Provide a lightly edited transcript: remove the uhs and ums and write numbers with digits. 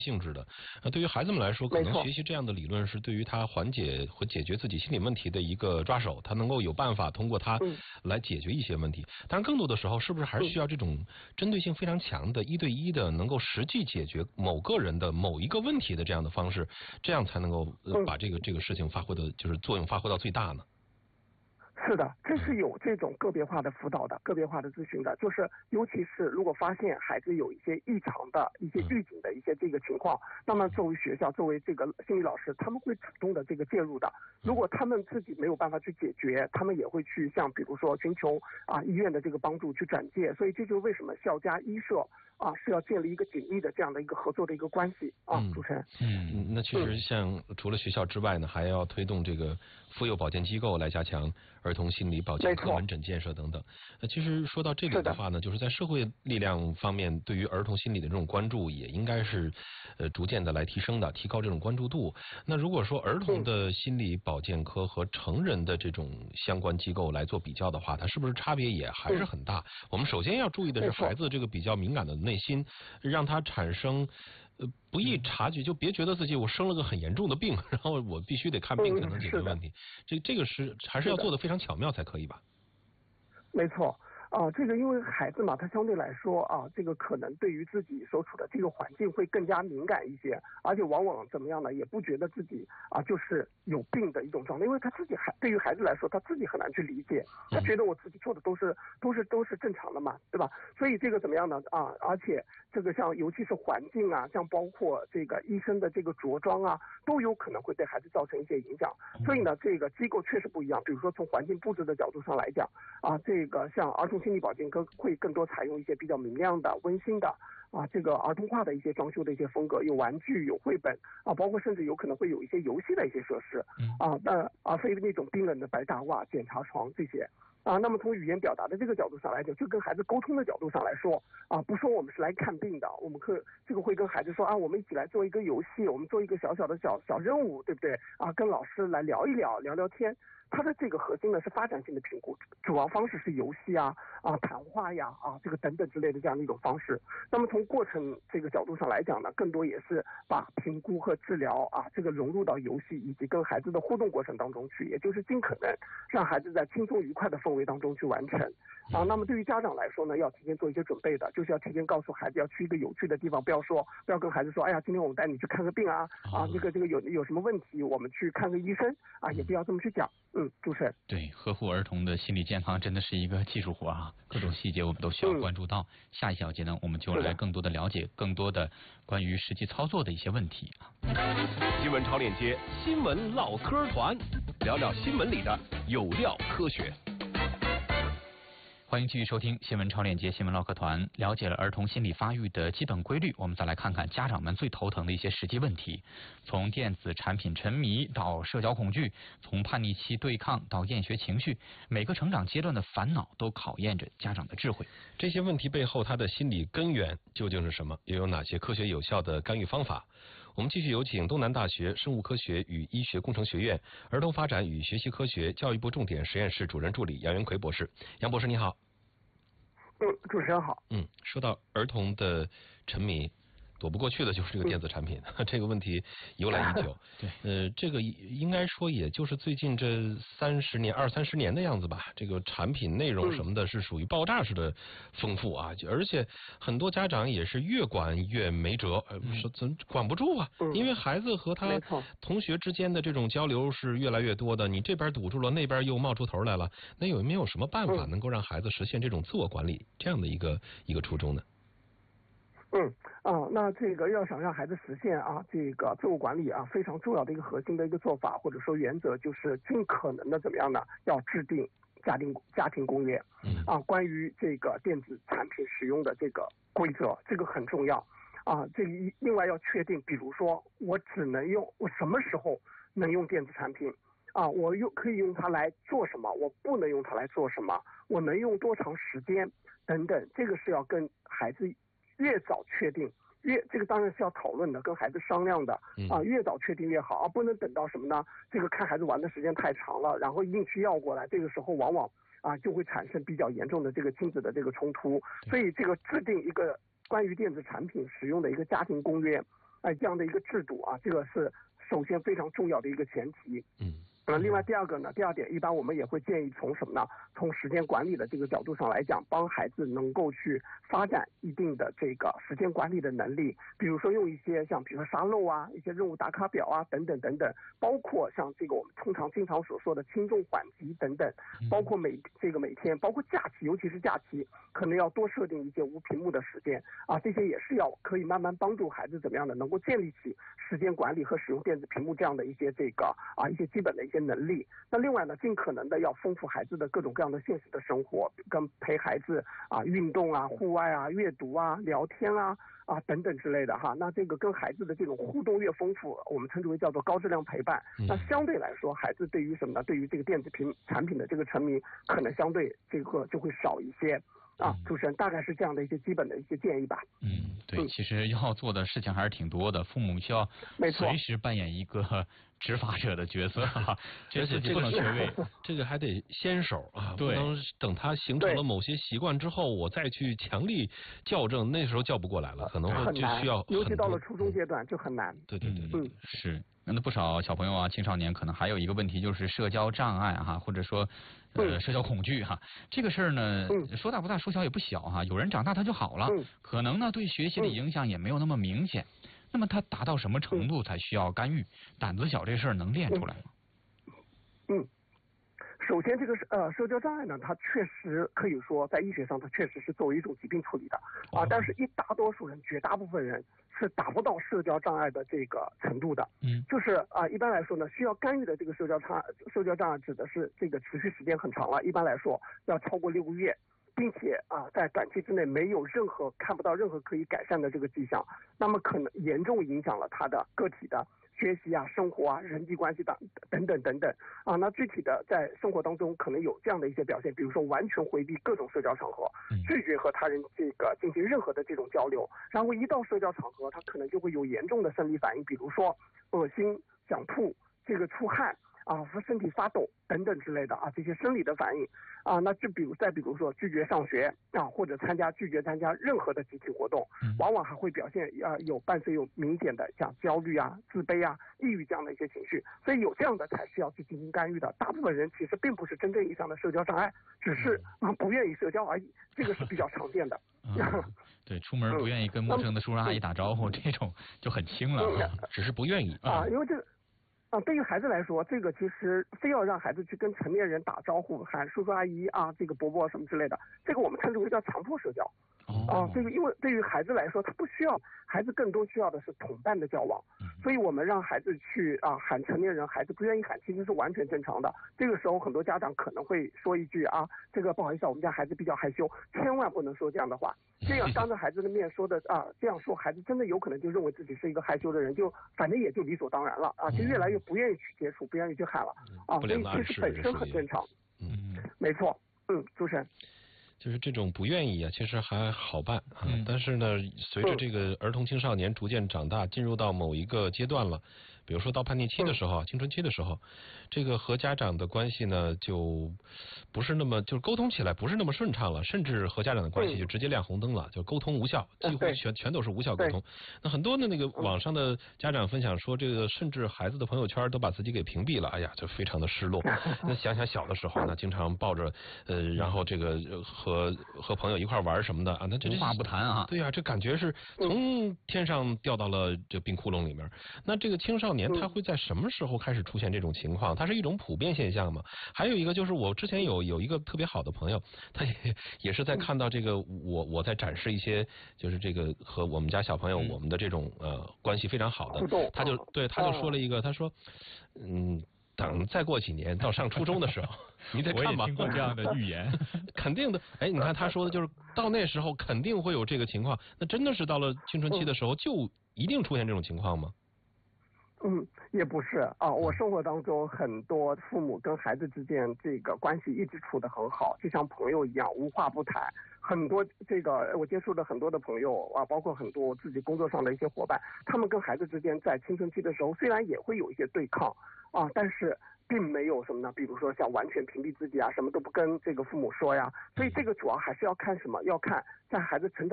性质的。对于孩子们来说，可能学习这样的理论是对于他缓解和解决自己心理问题的一个抓手，他能够有办法通过它来解决一些问题。但是更多的时候，是不是还是需要这种针对性非常强的、1对1的，能够实际解决某个人的某一个问题的这样的方式，这样才能够把这个事情发挥的，就是作用发挥到最大呢？ 是的，这是有这种个别化的辅导的、个别化的咨询的，就是尤其是如果发现孩子有一些异常的一些预警的一些这个情况，那么作为学校、作为这个心理老师，他们会主动的这个介入的。如果他们自己没有办法去解决，他们也会去像比如说寻求医院的这个帮助去转介。所以这就是为什么校家医社是要建立一个紧密的这样的一个合作的一个关系主持人。 那其实像除了学校之外呢，还要推动这个妇幼保健机构来加强儿童心理保健科门诊建设等等。其实说到这里的话呢，就是在社会力量方面，对于儿童心理的这种关注也应该是逐渐的来提升的，提高这种关注度。那如果说儿童的心理保健科和成人的这种相关机构来做比较的话，它是不是差别也还是很大？我们首先要注意的是孩子这个比较敏感的内心，让他产生不易察觉，就别觉得自己我生了个很严重的病，然后我必须得看病才能解决问题。这个是还是要做得非常巧妙才可以吧？ 没错。这个因为孩子嘛，他相对来说这个可能对于自己所处的这个环境会更加敏感一些，而且往往怎么样呢，也不觉得自己就是有病的一种状态，因为他自己对于孩子来说，他自己很难去理解，他觉得我自己做的都是正常的嘛，对吧？所以这个怎么样呢？而且这个像尤其是环境像包括这个医生的这个着装都有可能会对孩子造成一些影响。所以呢，这个机构确实不一样。比如说从环境布置的角度上来讲这个像儿童心理保健科会更多采用一些比较明亮的、温馨的这个儿童化的一些装修的一些风格，有玩具、有绘本包括甚至有可能会有一些游戏的一些设施而非那种冰冷的白大褂、检查床这些。那么从语言表达的这个角度上来讲，就跟孩子沟通的角度上来说不说我们是来看病的，我们这个会跟孩子说我们一起来做一个游戏，我们做一个小小的小任务，对不对跟老师来聊一聊天。它的这个核心呢是发展性的评估，主要方式是游戏谈话呀这个等等之类的这样的一种方式。那么从过程这个角度上来讲呢，更多也是把评估和治疗这个融入到游戏以及跟孩子的互动过程当中去，也就是尽可能让孩子在轻松愉快的氛围当中去完成那么对于家长来说呢，要提前做一些准备的，就是要提前告诉孩子要去一个有趣的地方，不要跟孩子说哎呀今天我们带你去看个病这个有什么问题我们去看个医生也不要这么去讲。主持人。 对，呵护儿童的心理健康真的是一个技术活各种细节我们都需要关注到。下一小节呢，我们就来更多的了解更多的关于实际操作的一些问题新闻超链接，新闻唠嗑团，聊聊新闻里的有料科学。 欢迎继续收听新闻超链接新闻唠嗑团。了解了儿童心理发育的基本规律，我们再来看看家长们最头疼的一些实际问题。从电子产品沉迷到社交恐惧，从叛逆期对抗到厌学情绪，每个成长阶段的烦恼都考验着家长的智慧。 这些问题背后它的心理根源究竟是什么？又有哪些科学有效的干预方法？我们继续有请东南大学生物科学与医学工程学院儿童发展与学习科学教育部重点实验室主任助理杨元奎博士。杨博士你好。 主持人好。 说到儿童的沉迷，躲不过去的就是这个电子产品，这个问题由来已久。 对， 这个应该说也就是最近这二三十年的样子吧。这个产品内容什么的是属于爆炸式的丰富而且很多家长也是越管越没辙，说怎管不住因为孩子和他同学之间的这种交流是越来越多的，你这边堵住了，那边又冒出头来了。那有没有什么办法能够让孩子实现这种自我管理这样的一个初衷呢？ 那这个要想让孩子实现这个自我管理非常重要的一个核心的一个做法或者说原则，就是尽可能的怎么样呢？要制定家庭公约关于这个电子产品使用的这个规则，这个很重要这个另外要确定，比如说我什么时候能用电子产品我可以用它来做什么，我不能用它来做什么，我能用多长时间等等，这个是要跟孩子越早确定这个当然是要讨论的，跟孩子商量的越早确定越好不能等到什么呢？这个看孩子玩的时间太长了，然后硬去要过来，这个时候往往就会产生比较严重的这个亲子的这个冲突。所以这个制定一个关于电子产品使用的一个家庭公约这样的一个制度啊，这个是首先非常重要的一个前提。另外第二点，一般我们也会建议从什么呢？从时间管理的这个角度上来讲，帮孩子能够去发展一定的这个时间管理的能力，比如说用一些像比如说沙漏啊、一些任务打卡表啊等等等等，包括像这个我们经常所说的轻重缓急等等，包括每天，包括假期，尤其是假期，可能要多设定一些无屏幕的时间啊，这些也是可以慢慢帮助孩子怎么样的能够建立起时间管理和使用电子屏幕这样的一些一些基本的一些能力。那另外呢，尽可能的要丰富孩子的各种各样的现实的生活，跟陪孩子运动啊、户外啊、阅读啊、聊天啊等等之类的哈。那这个跟孩子的这种互动越丰富，我们称之为叫做高质量陪伴。那相对来说，孩子对于什么呢？对于这个电子产品的这个沉迷，可能相对这个就会少一些。主持人大概是这样的一些基本的一些建议吧。 对，其实要做的事情还是挺多的，父母需要随时扮演一个执法者的角色哈， 而且不能缺位， 这个还得先手啊， 对， 不能等他形成了某些习惯之后，我再去强力校正，那时候叫不过来了，可能会就需要尤其到了初中阶段就很难。 对， 是。那不少小朋友啊、青少年可能还有一个问题就是社交障碍哈，或者说社交恐惧哈。这个事儿呢，说大不大，说小也不小哈。有人长大他就好了，可能呢对学习的影响也没有那么明显。那么他达到什么程度才需要干预？胆子小这事儿能练出来吗？ 首先，这个社交障碍呢，它确实可以说在医学上，它确实是作为一种疾病处理的但是大多数人，绝大部分人是达不到社交障碍的这个程度的。就是一般来说呢，需要干预的这个社交障碍指的是这个持续时间很长了，一般来说要超过6个月。并且在短期之内看不到任何可以改善的这个迹象，那么可能严重影响了他的个体的学习生活人际关系等等那具体的在生活当中可能有这样的一些表现，比如说完全回避各种社交场合，拒绝和他人进行任何的这种交流，然后一到社交场合，他可能就会有严重的生理反应，比如说恶心、想吐、出汗。身体发抖等等之类的这些生理的反应那就比如说拒绝上学或者拒绝参加任何的集体活动，往往还会表现伴随有明显的像焦虑自卑抑郁这样的一些情绪，所以有这样的才需要去进行干预的。大部分人其实并不是真正意义上的社交障碍，只是不愿意社交而已，这个是比较常见的。 对，出门不愿意跟陌生的叔叔阿姨打招呼，这种就很轻了只是不愿意因为这个。对于孩子来说，这个其实非要让孩子去跟成年人打招呼，喊叔叔阿姨这个伯伯什么之类的，这个我们称之为叫强迫社交。这个因为对于孩子来说，他不需要，孩子更多需要的是同伴的交往，所以我们让孩子去喊成年人，孩子不愿意喊，其实是完全正常的。这个时候很多家长可能会说一句这个不好意思我们家孩子比较害羞，千万不能说这样的话，这样当着孩子的面说的这样说，孩子真的有可能就认为自己是一个害羞的人，就反正也就理所当然了就越来越不愿意去接触，不愿意去喊了所以其实本身很正常。没错。主持人。 就是这种不愿意其实还好办但是呢，随着这个儿童青少年逐渐长大，进入到某一个阶段了，比如说到叛逆期的时候青春期的时候，这个和家长的关系呢就不是那么，就是沟通起来不是那么顺畅了，甚至和家长的关系就直接亮红灯了，就沟通无效，几乎全都是无效沟通。那很多的那个网上的家长分享说，这个甚至孩子的朋友圈都把自己给屏蔽了，哎呀，就非常的失落。那想想小的时候呢，经常抱着然后这个和朋友一块玩什么的那这无话不谈对这感觉是从天上掉到了这冰窟窿里面。那这个青少年他会在什么时候开始出现这种情况？它是一种普遍现象吗？还有一个就是我之前有一个特别好的朋友，他也是在看到这个我在展示一些就是这个和我们家小朋友我们的这种关系非常好的，他就说了一个，他说等再过几年到上初中的时候，你得看吧。 我也听过这样的预言， 肯定的。你看他说的就是到那时候肯定会有这个情况。那真的是到了青春期的时候就一定出现这种情况吗？ 也不是我生活当中很多父母跟孩子之间这个关系一直处得很好，就像朋友一样，无话不谈。很多我接触的很多的朋友包括很多我自己工作上的一些伙伴，他们跟孩子之间在青春期的时候虽然也会有一些对抗但是并没有什么呢，比如说像完全屏蔽自己什么都不跟这个父母说呀。所以这个主要还是要看什么？要看在孩子成长